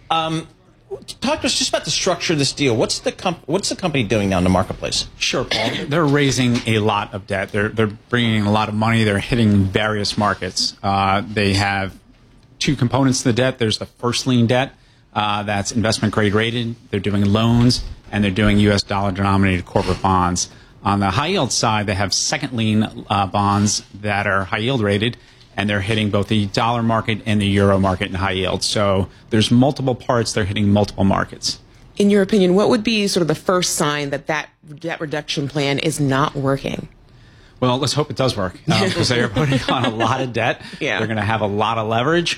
S3: Talk to us just about the structure of this deal. What's the company doing now in the marketplace?
S6: Sure, Paul. They're raising a lot of debt. They're bringing a lot of money. They're hitting various markets. They have two components to the debt. There's the first lien debt that's investment grade rated. They're doing loans, and they're doing U.S. dollar denominated corporate bonds. On the high yield side, they have second lien bonds that are high yield rated, and they're hitting both the dollar market and the euro market in high yield. So there's multiple parts. They're hitting multiple markets.
S18: In your opinion, what would be sort of the first sign that debt reduction plan is not working?
S6: Well, let's hope it does work, because they are putting on a lot of debt. Yeah. They're going to have a lot of leverage.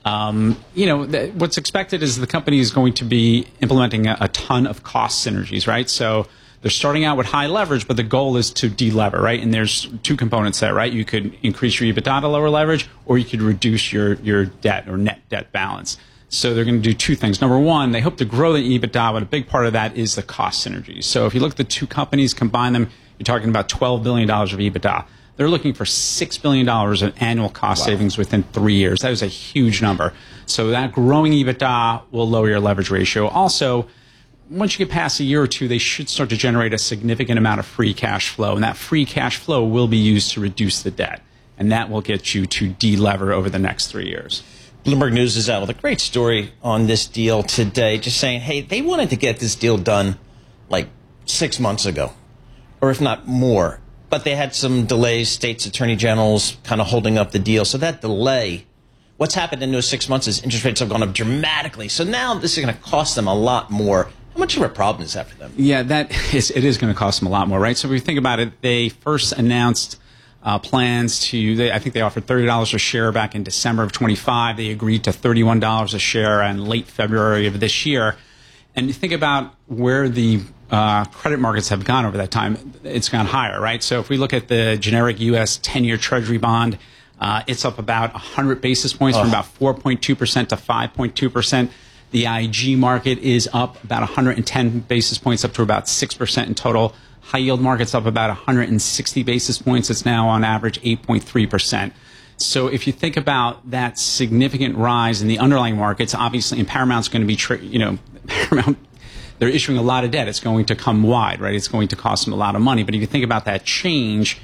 S6: What's expected is the company is going to be implementing a ton of cost synergies, right? So they're starting out with high leverage, but the goal is to de-lever, right? And there's two components there, right? You could increase your EBITDA to lower leverage, or you could reduce your debt or net debt balance. So they're going to do two things. Number one, they hope to grow the EBITDA, but a big part of that is the cost synergies. So if you look at the two companies, combine them, you're talking about $12 billion of EBITDA. They're looking for $6 billion of annual cost savings within 3 years. That is a huge number. So that growing EBITDA will lower your leverage ratio. Also, once you get past a year or two, they should start to generate a significant amount of free cash flow. And that free cash flow will be used to reduce the debt. And that will get you to de-lever over the next 3 years.
S3: Bloomberg News is out with a great story on this deal today, just saying, hey, they wanted to get this deal done like 6 months ago, or if not more. But they had some delays, states, attorney generals kind of holding up the deal. So that delay, what's happened in those 6 months is interest rates have gone up dramatically. So now this is going to cost them a lot more. How much of a problem is that for them?
S6: Yeah, it is going to cost them a lot more, right? So if you think about it, they first announced plans to, I think they offered $30 a share back in December of 25. They agreed to $31 a share in late February of this year. And you think about where the credit markets have gone over that time, it's gone higher, right? So if we look at the generic U.S. 10-year Treasury bond, it's up about 100 basis points from about 4.2% to 5.2%. The IG market is up about 110 basis points, up to about 6% in total. High yield market's up about 160 basis points. It's now on average 8.3%. So if you think about that significant rise in the underlying markets, obviously, and Paramount's going to be, Paramount, they're issuing a lot of debt. It's going to come wide, right? It's going to cost them a lot of money. But if you think about that change,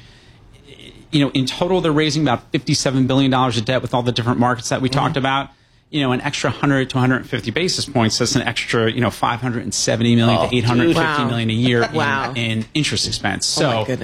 S6: in total, they're raising about $57 billion of debt with all the different markets that we talked about. An extra 100 to 150 basis points, that's an extra, $570 million to $850 million a year in interest expense. So,
S18: oh my goodness.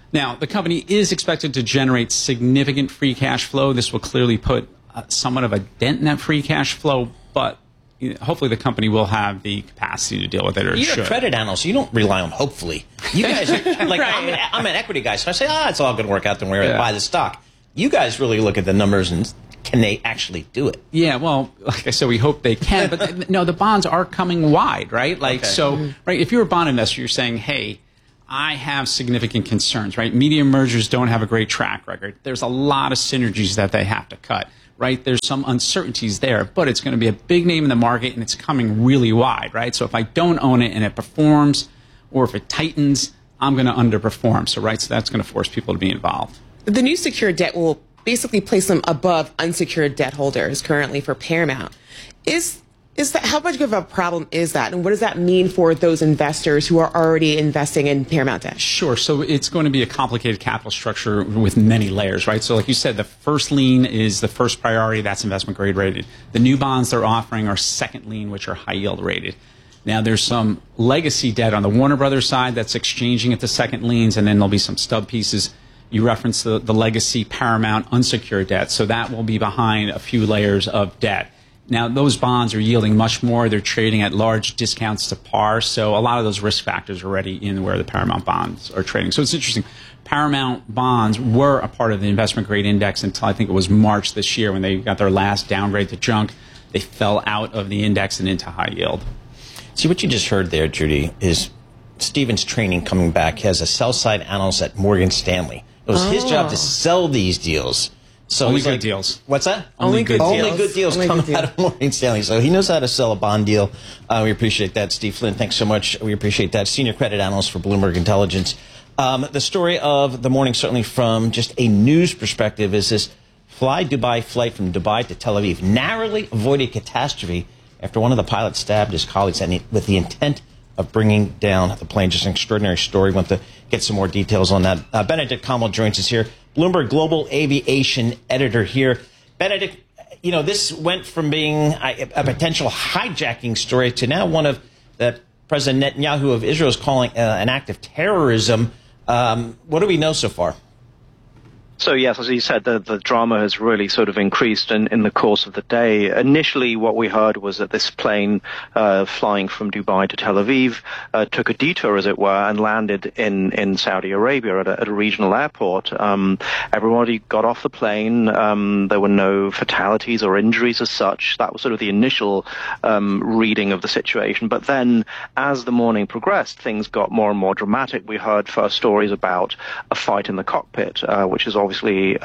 S6: Now, the company is expected to generate significant free cash flow. This will clearly put somewhat of a dent in that free cash flow, but hopefully the company will have the capacity to deal with it, or
S3: You're a credit analyst. You don't rely on hopefully. You guys, like, right. I'm an equity guy, so I say, it's all going to work out. Don't worry, buy the stock. You guys really look at the numbers and can they actually do it?
S6: Yeah, well, like I said, we hope they can. But no, the bonds are coming wide, right? Like, so, right, if you're a bond investor, you're saying, hey, I have significant concerns, right? Media mergers don't have a great track record. There's a lot of synergies that they have to cut, right? There's some uncertainties there, but it's going to be a big name in the market and it's coming really wide, right? So if I don't own it and it performs, or if it tightens, I'm going to underperform. So that's going to force people to be involved.
S18: The new secured debt will basically place them above unsecured debt holders currently for Paramount. Is that, how much of a problem is that, and what does that mean for those investors who are already investing in Paramount debt?
S6: Sure. So it's going to be a complicated capital structure with many layers, right? So like you said, the first lien is the first priority. That's investment grade rated. The new bonds they're offering are second lien, which are high yield rated. Now, there's some legacy debt on the Warner Brothers side that's exchanging at the second liens, and then there'll be some stub pieces. You referenced the legacy Paramount unsecured debt, so that will be behind a few layers of debt. Now, those bonds are yielding much more. They're trading at large discounts to par, so a lot of those risk factors are already in where the Paramount bonds are trading. So it's interesting. Paramount bonds were a part of the investment grade index until I think it was March this year when they got their last downgrade to junk. They fell out of the index and into high yield.
S3: See, what you just heard there, Judy, is Stephen's training coming back. He has a sell-side analyst at Morgan Stanley. It was his job to sell these deals. So
S6: only good deals.
S3: What's that?
S6: Only good deals.
S3: Only good deals come out of Morgan Stanley. So he knows how to sell a bond deal. We appreciate that. Steve Flynn, thanks so much. We appreciate that. Senior credit analyst for Bloomberg Intelligence. The story of the morning, certainly from just a news perspective, is this Fly Dubai flight from Dubai to Tel Aviv narrowly avoided catastrophe after one of the pilots stabbed his colleagues with the intent of bringing down the plane. Just an extraordinary story. Want to get some more details on that. Benedict Kamal joins us here, Bloomberg Global Aviation editor here. Benedict, you know, this went from being a potential hijacking story to now one of that President Netanyahu of Israel is calling an act of terrorism. What do we know so far?
S7: So, yes, as you said, the drama has really sort of increased in the course of the day. Initially, what we heard was that this plane flying from Dubai to Tel Aviv took a detour, as it were, and landed in Saudi Arabia at a regional airport. Everybody got off the plane. There were no fatalities or injuries as such. That was sort of the initial reading of the situation. But then, as the morning progressed, things got more and more dramatic. We heard first stories about a fight in the cockpit, which is obviously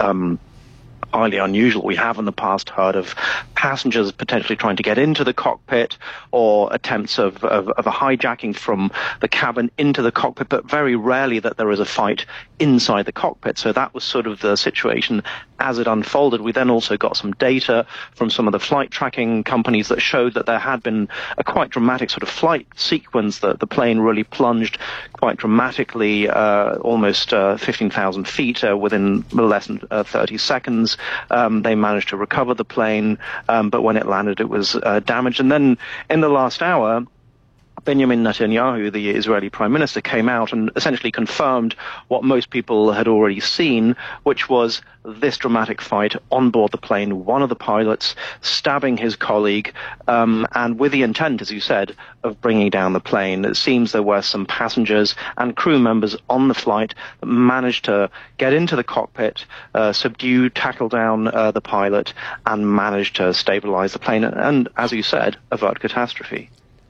S7: highly unusual. We have in the past heard of passengers potentially trying to get into the cockpit or attempts of a hijacking from the cabin into the cockpit, but very rarely that there is a fight inside the cockpit. So that was sort of the situation as it unfolded. We then also got some data from some of the flight tracking companies that showed that there had been a quite dramatic sort of flight sequence, that the plane really plunged quite dramatically, almost 15,000 feet within less than 30 seconds. They managed to recover the plane, but when it landed, it was damaged. And then in the last hour, Benjamin Netanyahu, the Israeli prime minister, came out and essentially confirmed what most people had already seen, which was this dramatic fight on board the plane, one of the pilots stabbing his colleague, and with the intent, as you said, of bringing down the plane. It seems there were some passengers and crew members on the flight that managed to get into the cockpit, subdue, tackle down the pilot, and managed to stabilize the plane and, as you said, avert catastrophe.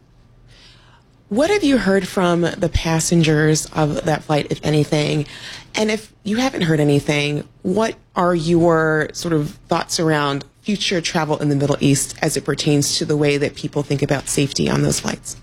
S18: What have you heard from the passengers of that flight, if anything? And if you haven't heard anything, what are your sort of thoughts around future travel in the Middle East as it pertains to the way that people think about safety on those flights?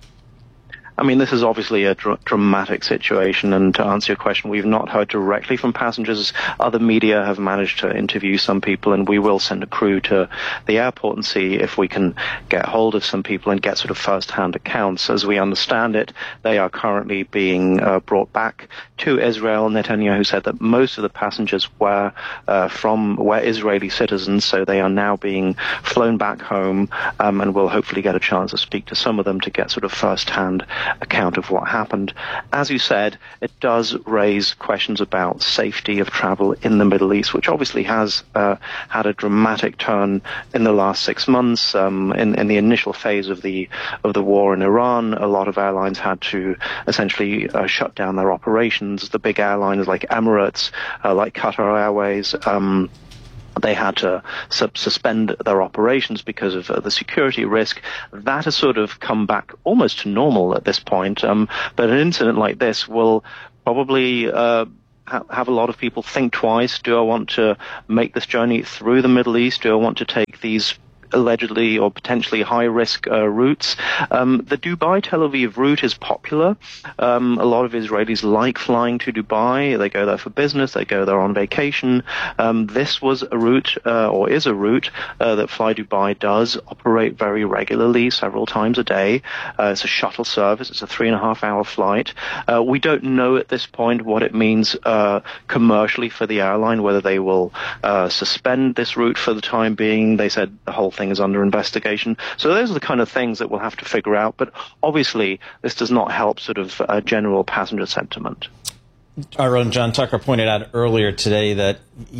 S7: I mean, this is obviously a dramatic situation, and to answer your question, we've not heard directly from passengers. Other media have managed to interview some people, and we will send a crew to the airport and see if we can get hold of some people and get sort of first-hand accounts. As we understand it, they are currently being brought back to Israel. Netanyahu said that most of the passengers were Israeli citizens, so they are now being flown back home, and we'll hopefully get a chance to speak to some of them to get sort of first-hand account of what happened. As you said, it does raise questions about safety of travel in the Middle East, which obviously has had a dramatic turn in the last 6 months. In the initial phase of the war in Iran, a lot of airlines had to essentially shut down their operations. The big airlines like Emirates, like Qatar Airways, they had to suspend their operations because of the security risk. That has sort of come back almost to normal at this point. But an incident like this will probably have a lot of people think twice. Do I want to make this journey through the Middle East? Do I want to take these allegedly or potentially high-risk routes? The Dubai-Tel Aviv route is popular. A lot of Israelis like flying to Dubai. They go there for business. They go there on vacation. This was a route, or is a route, that Fly Dubai does operate very regularly, several times a day. It's a shuttle service. It's a 3.5-hour flight. We don't know at this point what it means commercially for the airline, whether they will suspend this route for the time being. They said the whole thing is under investigation. So those are the kind of things that we'll have to figure out. But obviously, this does not help sort of general passenger sentiment.
S3: Our own John Tucker pointed out earlier today that,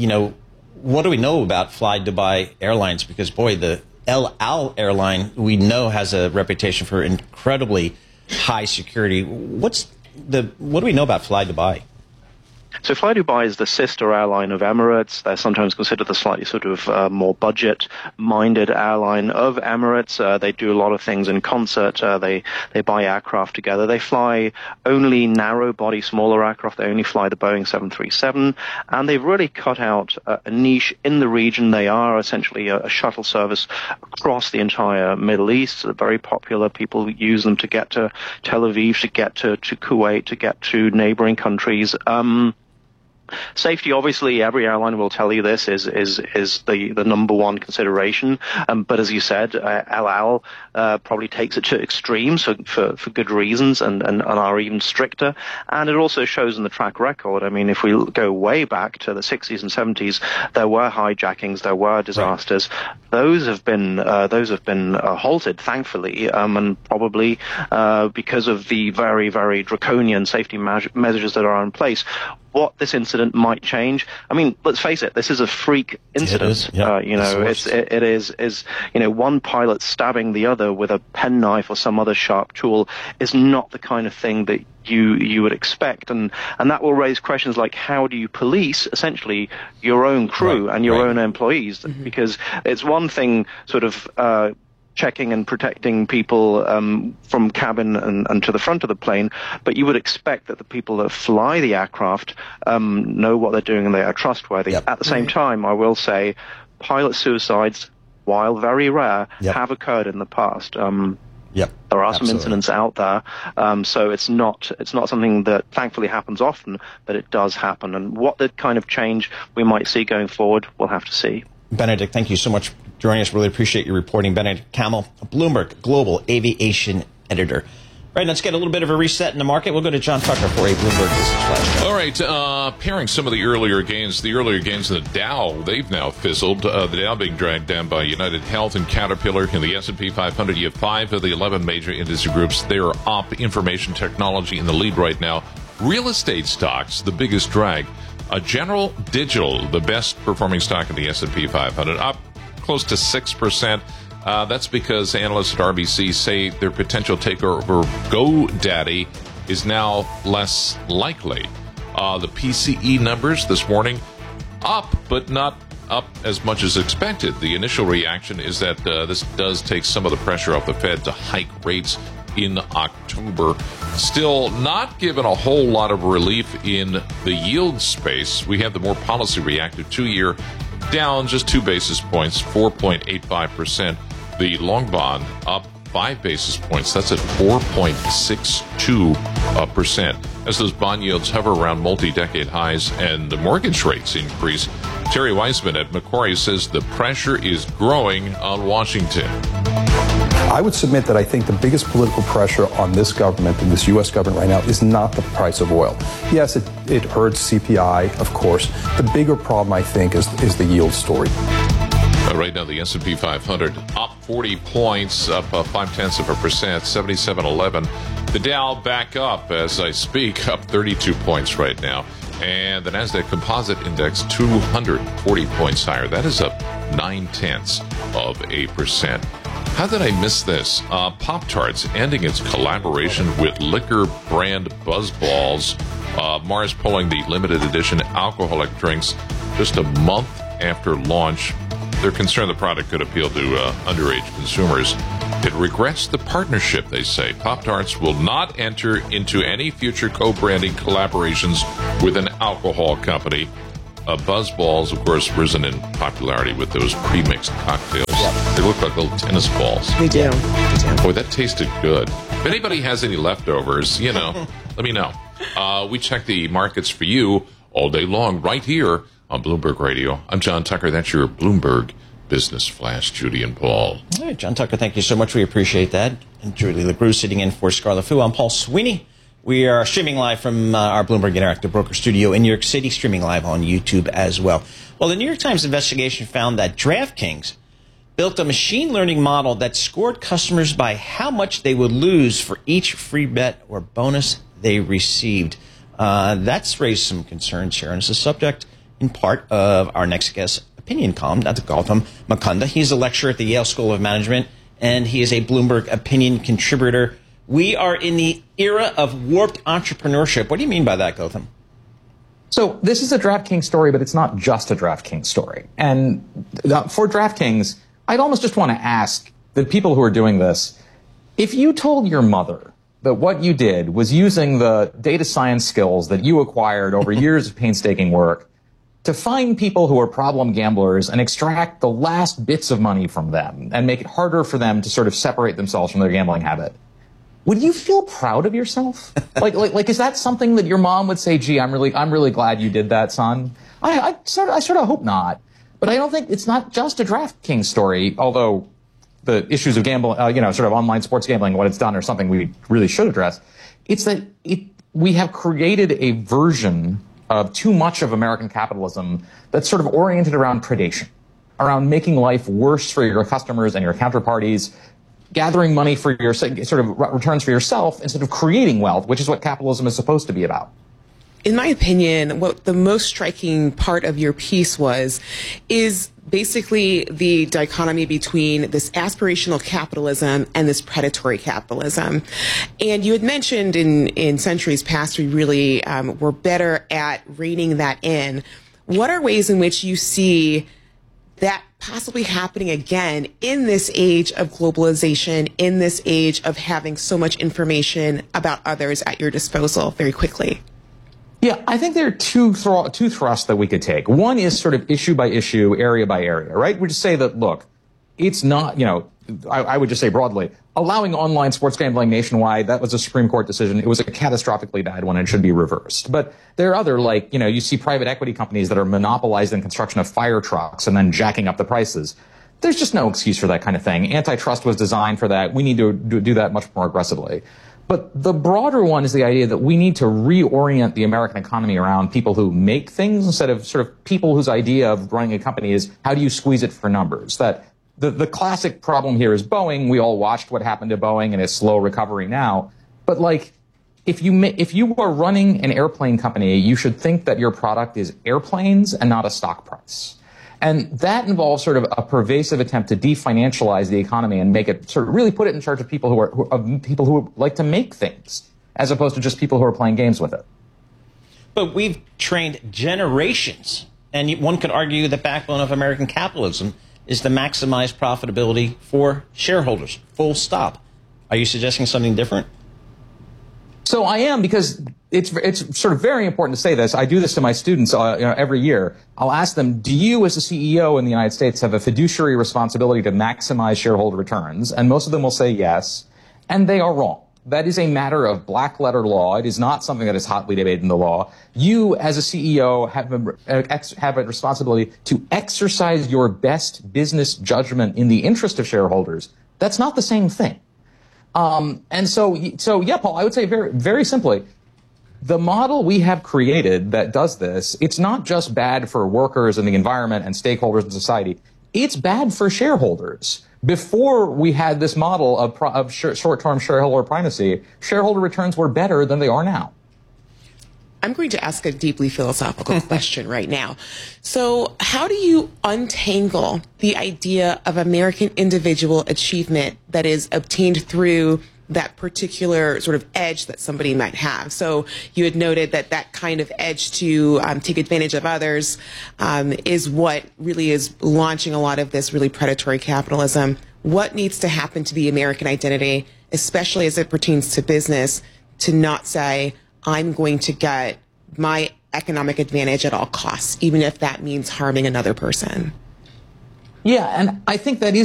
S3: what do we know about Fly Dubai Airlines? Because, boy, the El Al airline, we know, has a reputation for incredibly high security. What do we know about Fly Dubai?
S7: So Fly Dubai is the sister airline of Emirates. They're sometimes considered the slightly sort of more budget-minded airline of Emirates. They do a lot of things in concert. They buy aircraft together. They fly only narrow-body, smaller aircraft. They only fly the Boeing 737. And they've really cut out a niche in the region. They are essentially a shuttle service across the entire Middle East. They're very popular. People use them to get to Tel Aviv, to get to Kuwait, to get to neighboring countries. Safety, obviously, every airline will tell you this is the number one consideration. But as you said, El Al probably takes it to extremes for good reasons and are even stricter. And it also shows in the track record. I mean, if we go way back to the 60s and 70s, there were hijackings, there were disasters. Right. Those have been halted, thankfully, and probably because of the very, very draconian safety measures that are in place. What this incident might change. I mean, let's face it, this is a freak incident. It is, yeah. It is one pilot stabbing the other with a penknife or some other sharp tool is not the kind of thing that you would expect, and that will raise questions like, how do you police essentially your own crew and your own employees? Mm-hmm. Because it's one thing sort of checking and protecting people from cabin and to the front of the plane, but you would expect that the people that fly the aircraft know what they're doing and they are trustworthy. Yep. At the same time, I will say, pilot suicides, while very rare, have occurred in the past. There are some incidents out there, so it's not something that thankfully happens often, but it does happen. And what the kind of change we might see going forward, we'll have to see.
S3: Benedict, thank you so much for joining us. Really appreciate your reporting. Benedict Kamel, Bloomberg Global Aviation Editor. All right, let's get a little bit of a reset in the market. We'll go to John Tucker for a Bloomberg Business Flash.
S16: All right, pairing some of the earlier gains in the Dow, they've now fizzled. The Dow being dragged down by United Health and Caterpillar. In the S&P 500, you have 5 of the 11 major industry groups. They are up. Information technology in the lead right now. Real estate stocks, the biggest drag. General Digital, the best performing stock in the S&P 500, up close to 6%. That's because analysts at RBC say their potential takeover GoDaddy is now less likely. The PCE numbers this morning up, but not up as much as expected. The initial reaction is that this does take some of the pressure off the Fed to hike rates in October. Still not given a whole lot of relief in the yield space. We have the more policy reactive 2-year down just 2 basis points, 4.85%. The long bond up 5 basis points. That's at 4.62%. As those bond yields hover around multi-decade highs and the mortgage rates increase, Terry Weissman at Macquarie says the pressure is growing on Washington.
S8: I would submit that I think the biggest political pressure on this government and this U.S. government right now is not the price of oil. Yes, it hurts CPI, of course. The bigger problem, I think, is the yield story.
S16: All right. now, the S&P 500 up 40 points, up 0.5%, 7711. The Dow back up as I speak, up 32 points right now. And the NASDAQ Composite Index 240 points higher. That is up 0.9%. How did I miss this? Pop-Tarts ending its collaboration with liquor brand BuzzBalls. Mars pulling the limited edition alcoholic drinks just a month after launch. They're concerned the product could appeal to underage consumers. It regrets the partnership, they say. Pop-Tarts will not enter into any future co-branding collaborations with an alcohol company. BuzzBalls, of course, risen in popularity with those pre-mixed cocktails. Yep. They look like little tennis balls.
S18: They do.
S16: Boy, that tasted good. If anybody has any leftovers, let me know. We check the markets for you all day long right here on Bloomberg Radio. I'm John Tucker. That's your Bloomberg Business Flash. Judy and Paul.
S3: All right, John Tucker, thank you so much. We appreciate that. And Judy LaGrue sitting in for Scarlet Fu. I'm Paul Sweeney. We are streaming live from our Bloomberg Interactive Broker studio in New York City, streaming live on YouTube as well. Well, the New York Times investigation found that DraftKings built a machine learning model that scored customers by how much they would lose for each free bet or bonus they received. That's raised some concerns here, and it's a subject in part of our next guest's opinion column. That's Gautam Mukunda. He's a lecturer at the Yale School of Management, and he is a Bloomberg opinion contributor. We are in the era of warped entrepreneurship. What do you mean by that, Gautam?
S10: So this is a DraftKings story, but it's not just a DraftKings story. And for DraftKings, I'd almost just want to ask the people who are doing this, if you told your mother that what you did was using the data science skills that you acquired over years of painstaking work to find people who are problem gamblers and extract the last bits of money from them and make it harder for them to sort of separate themselves from their gambling habit, would you feel proud of yourself? Like, is that something that your mom would say, gee, I'm really glad you did that, son? I sort of hope not. But I don't think it's not just a DraftKings story, although the issues of gambling, sort of online sports gambling, what it's done, are something we really should address. It's that we have created a version of too much of American capitalism that's sort of oriented around predation, around making life worse for your customers and your counterparties, gathering money for your sort of returns for yourself instead of creating wealth, which is what capitalism is supposed to be about.
S18: In my opinion, what the most striking part of your piece is basically the dichotomy between this aspirational capitalism and this predatory capitalism. And you had mentioned in centuries past, we really were better at reining that in. What are ways in which you see that possibly happening again in this age of globalization, in this age of having so much information about others at your disposal very quickly?
S10: Yeah, I think there are two thrusts that we could take. One is sort of issue by issue, area by area, right? We just say that, look, it's not, I would just say broadly, allowing online sports gambling nationwide, that was a Supreme Court decision. It was a catastrophically bad one and should be reversed. But there are other, you see private equity companies that are monopolizing construction of fire trucks and then jacking up the prices. There's just no excuse for that kind of thing. Antitrust was designed for that. We need to do that much more aggressively. But the broader one is the idea that we need to reorient the American economy around people who make things instead of sort of people whose idea of running a company is how do you squeeze it for numbers. That the classic problem here is Boeing. We all watched what happened to Boeing and its slow recovery now. But if you are running an airplane company, you should think that your product is airplanes and not a stock price. And that involves sort of a pervasive attempt to definancialize the economy and make it sort of really put it in charge of people who like to make things, as opposed to just people who are playing games with it.
S3: But we've trained generations, and one could argue the backbone of American capitalism is to maximize profitability for shareholders. Full stop. Are you suggesting something different?
S10: So I am, because it's sort of very important to say this. I do this to my students every year. I'll ask them, do you as a CEO in the United States have a fiduciary responsibility to maximize shareholder returns? And most of them will say yes, and they are wrong. That is a matter of black letter law. It is not something that is hotly debated in the law. You as a CEO have a responsibility to exercise your best business judgment in the interest of shareholders. That's not the same thing. And so yeah, Paul, I would say very, very simply, the model we have created that does this, it's not just bad for workers and the environment and stakeholders in society. it's bad for shareholders. Before we had this model of short-term shareholder primacy, shareholder returns were better than they are now.
S18: I'm going to ask a deeply philosophical question right now. So how do you untangle the idea of American individual achievement that is obtained through that particular sort of edge that somebody might have? So you had noted that that kind of edge to take advantage of others is what really is launching a lot of this really predatory capitalism. What needs to happen to the American identity, especially as it pertains to business, to not say, I'm going to get my economic advantage at all costs, even if that means harming another person?
S10: Yeah, and I think that is